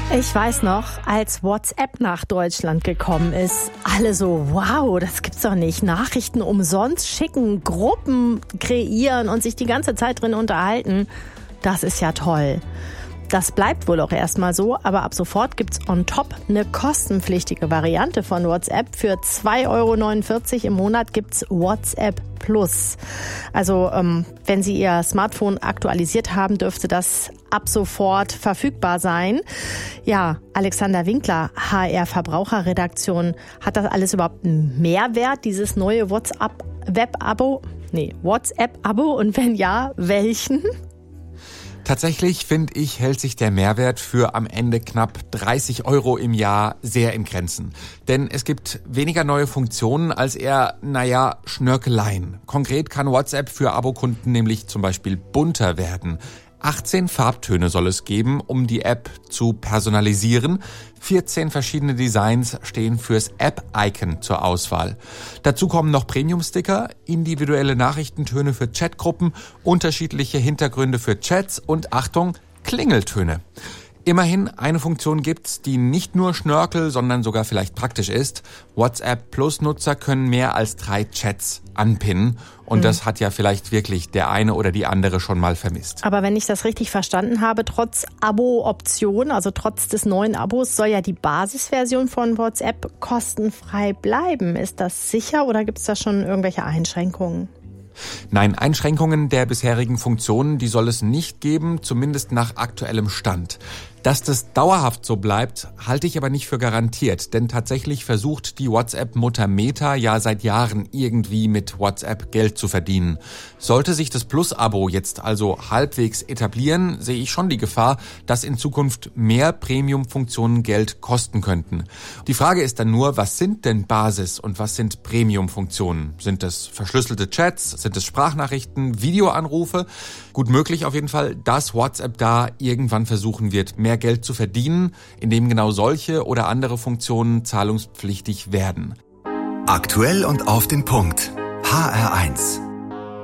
Ich weiß noch, als WhatsApp nach Deutschland gekommen ist, alle so, wow, das gibt's doch nicht. Nachrichten umsonst schicken, Gruppen kreieren und sich die ganze Zeit drin unterhalten. Das ist ja toll. Das bleibt wohl auch erstmal so, aber ab sofort gibt's on top eine kostenpflichtige Variante von WhatsApp. Für 2,49 € im Monat gibt's WhatsApp Plus. Also wenn Sie Ihr Smartphone aktualisiert haben, dürfte das ab sofort verfügbar sein. Ja, Alexander Winkler, HR-Verbraucherredaktion, hat das alles überhaupt einen Mehrwert, dieses neue WhatsApp-Abo? Und wenn ja, welchen? Tatsächlich, finde ich, hält sich der Mehrwert für am Ende knapp 30 € im Jahr sehr in Grenzen. Denn es gibt weniger neue Funktionen als eher, Schnörkeleien. Konkret kann WhatsApp für Abokunden nämlich zum Beispiel bunter werden. 18 Farbtöne soll es geben, um die App zu personalisieren. 14 verschiedene Designs stehen fürs App-Icon zur Auswahl. Dazu kommen noch Premium-Sticker, individuelle Nachrichtentöne für Chatgruppen, unterschiedliche Hintergründe für Chats und, Achtung, Klingeltöne. Immerhin, eine Funktion gibt's, die nicht nur Schnörkel, sondern sogar vielleicht praktisch ist. WhatsApp Plus-Nutzer können mehr als 3 Chats anpinnen. Und das hat ja vielleicht wirklich der eine oder die andere schon mal vermisst. Aber wenn ich das richtig verstanden habe, trotz Abo-Option, also trotz des neuen Abos, soll ja die Basisversion von WhatsApp kostenfrei bleiben. Ist das sicher oder gibt's da schon irgendwelche Einschränkungen? Nein, Einschränkungen der bisherigen Funktionen, die soll es nicht geben, zumindest nach aktuellem Stand. Dass das dauerhaft so bleibt, halte ich aber nicht für garantiert, denn tatsächlich versucht die WhatsApp-Mutter Meta ja seit Jahren irgendwie mit WhatsApp Geld zu verdienen. Sollte sich das Plus-Abo jetzt also halbwegs etablieren, sehe ich schon die Gefahr, dass in Zukunft mehr Premium-Funktionen Geld kosten könnten. Die Frage ist dann nur, was sind denn Basis- und was sind Premium-Funktionen? Sind es verschlüsselte Chats? Sind es Sprachnachrichten, Videoanrufe? Gut möglich auf jeden Fall, dass WhatsApp da irgendwann versuchen wird, mehr Geld zu verdienen, indem genau solche oder andere Funktionen zahlungspflichtig werden. Aktuell und auf den Punkt. HR1.